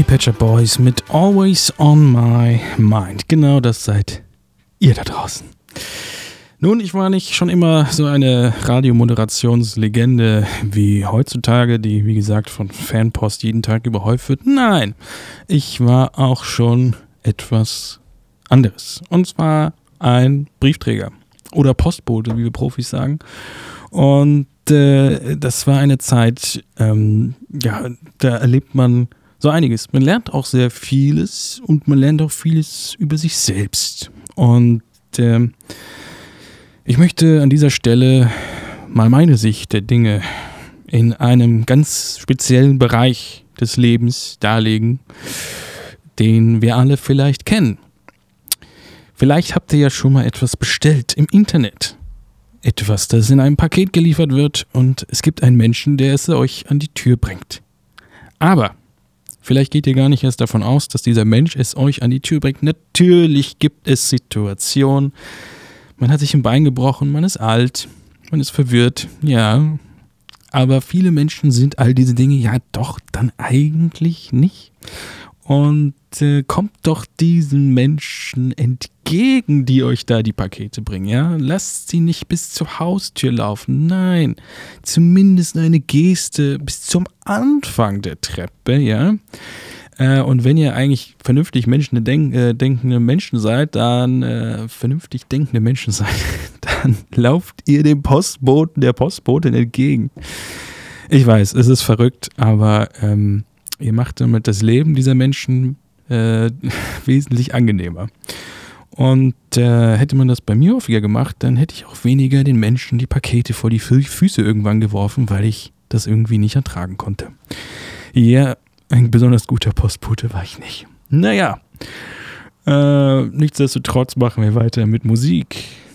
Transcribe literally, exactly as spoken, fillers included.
die Pet Shop Boys mit Always on My Mind. Genau das seid ihr da draußen. Nun, ich war nicht schon immer so eine Radiomoderationslegende wie heutzutage, die, wie gesagt, von Fanpost jeden Tag überhäuft wird. Nein, ich war auch schon etwas anderes. Und zwar ein Briefträger oder Postbote, wie wir Profis sagen. Und äh, das war eine Zeit, ähm, ja, da erlebt man so einiges. Man lernt auch sehr vieles und man lernt auch vieles über sich selbst. Und äh, ich möchte an dieser Stelle mal meine Sicht der Dinge in einem ganz speziellen Bereich des Lebens darlegen, den wir alle vielleicht kennen. Vielleicht habt ihr ja schon mal etwas bestellt im Internet. Etwas, das in einem Paket geliefert wird und es gibt einen Menschen, der es euch an die Tür bringt. Aber vielleicht geht ihr gar nicht erst davon aus, dass dieser Mensch es euch an die Tür bringt. Natürlich gibt es Situationen. Man hat sich ein Bein gebrochen, man ist alt, man ist verwirrt, ja. Aber viele Menschen sind all diese Dinge ja doch dann eigentlich nicht. Und äh, kommt doch diesen Menschen entgegen, die euch da die Pakete bringen, ja. Lasst sie nicht bis zur Haustür laufen, nein. Zumindest eine Geste bis zum Anfang der Treppe, ja. Äh, und wenn ihr eigentlich vernünftig Menschen, denk, äh, denkende Menschen seid, dann äh, vernünftig denkende Menschen seid, dann lauft ihr dem Postboten, der Postbotin entgegen. Ich weiß, es ist verrückt, aber ähm, ihr macht damit das Leben dieser Menschen äh, wesentlich angenehmer. Und äh, hätte man das bei mir häufiger gemacht, dann hätte ich auch weniger den Menschen die Pakete vor die Fü- Füße irgendwann geworfen, weil ich das irgendwie nicht ertragen konnte. Ja, ein besonders guter Postbote war ich nicht. Naja, äh, nichtsdestotrotz machen wir weiter mit Musik.